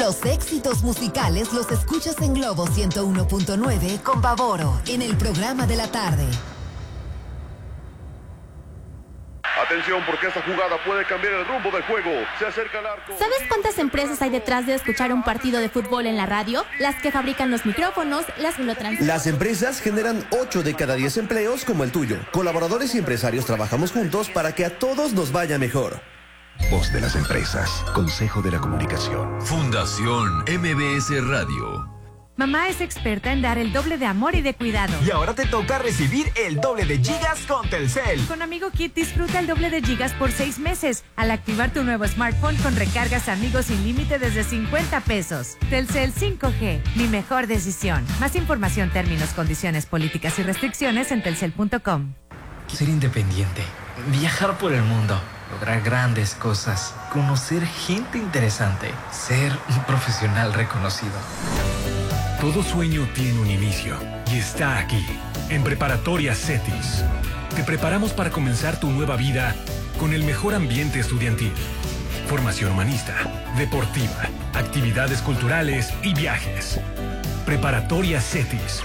Los éxitos musicales los escuchas en Globo 101.9 con Pavoro en el programa de la tarde. Atención, porque esta jugada puede cambiar el rumbo del juego. Se acerca al arco. ¿Sabes cuántas empresas hay detrás de escuchar un partido de fútbol en la radio? Las que fabrican los micrófonos, las que lo transmiten. Las empresas generan 8 de cada 10 empleos como el tuyo. Colaboradores y empresarios trabajamos juntos para que a todos nos vaya mejor. Voz de las empresas. Consejo de la Comunicación. Fundación MBS Radio. Mamá es experta en dar el doble de amor y de cuidado. Y ahora te toca recibir el doble de gigas con Telcel. Con Amigo Kit disfruta el doble de gigas por 6 meses al activar tu nuevo smartphone con recargas Amigos sin límite desde 50 pesos. Telcel 5G, mi mejor decisión. Más información, términos, condiciones, políticas y restricciones en telcel.com. Ser independiente, viajar por el mundo, lograr grandes cosas, conocer gente interesante, ser un profesional reconocido. Todo sueño tiene un inicio y está aquí, en Preparatoria CETIS. Te preparamos para comenzar tu nueva vida con el mejor ambiente estudiantil, formación humanista, deportiva, actividades culturales y viajes. Preparatoria CETIS.